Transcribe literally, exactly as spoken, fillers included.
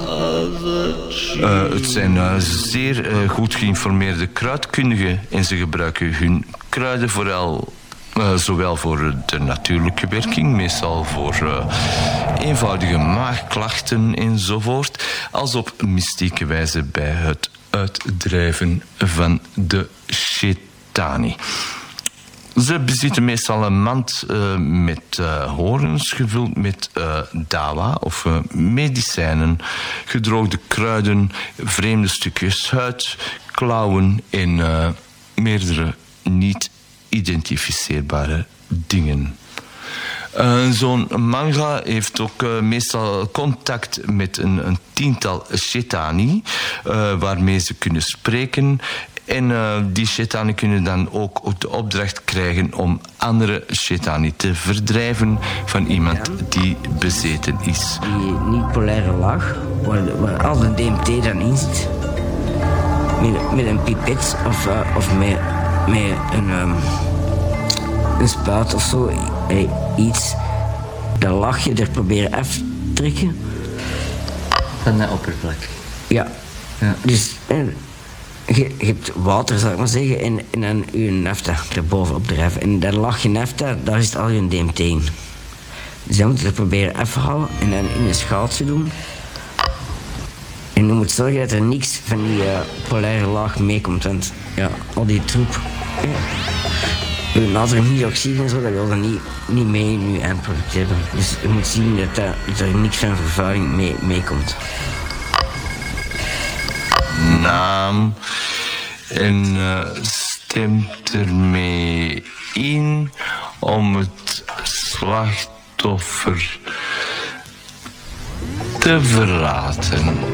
Uh, het zijn uh, zeer uh, goed geïnformeerde kruidkundigen en ze gebruiken hun kruiden vooral uh, zowel voor de natuurlijke werking, meestal voor uh, eenvoudige maagklachten enzovoort, als op mystieke wijze bij het uitdrijven van de Shetani. Ze bezitten meestal een mand uh, met uh, horens gevuld met uh, dawa of uh, medicijnen, gedroogde kruiden, vreemde stukjes huid, klauwen en uh, meerdere niet identificeerbare dingen. Uh, Zo'n manga heeft ook uh, meestal contact met een, een tiental Shetani, uh, waarmee ze kunnen spreken. En uh, die Shetani kunnen dan ook de opdracht krijgen om andere Shetani te verdrijven van iemand die bezeten is. Die niet-polaire laag, waar, waar al de D M T dan in zit, met, met een pipet of, uh, of met, met een, um, een spuit of zo, hey, iets, dat lachje er proberen af te trekken. Van de oppervlak. Ja. ja. Dus... En, Je, je hebt water, zal ik maar zeggen, en, en dan je nafta erbovenop drijven. En dat lachje nafta, daar is al je D M T in. Dus dan moet je het proberen afhalen en dan in een schaaltje doen. En je moet zorgen dat er niks van die uh, polaire laag meekomt, want ja, al die troep, ja, je natriumhydroxide en zo, dat wil je niet, niet mee in je eindproduct hebben. Dus je moet zien dat, dat, dat er niks van vervuiling mee, meekomt. Naam en uh, stemt ermee in om het slachtoffer te verlaten.